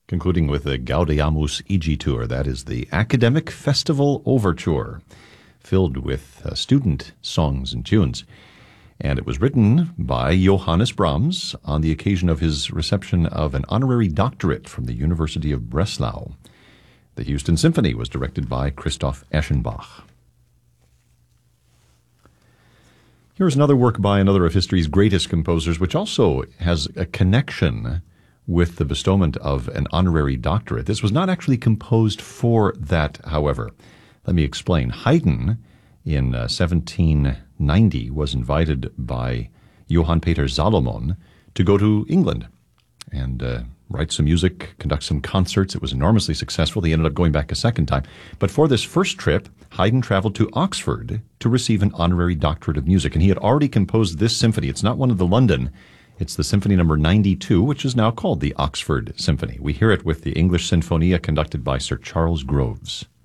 concluding with the Gaudeamus Igitur. That is the Academic Festival Overture, filled with student songs and tunes. And it was written by Johannes Brahms on the occasion of his reception of an honorary doctorate from the University of Breslau. The Houston Symphony was directed by Christoph Eschenbach. Here's another work by another of history's greatest composers, which also has a connection with the bestowment of an honorary doctorate. This was not actually composed for that, however. Let me explain. Haydn, in 1790, was invited by Johann Peter Salomon to go to England and write some music, conduct some concerts. It was enormously successful. He ended up going back a second time. But for this first trip, Haydn traveled to Oxford to receive an honorary doctorate of music. And he had already composed this symphony. It's not one of the London. It's the Symphony number 92, which is now called the Oxford Symphony. We hear it with the English Sinfonia conducted by Sir Charles Groves.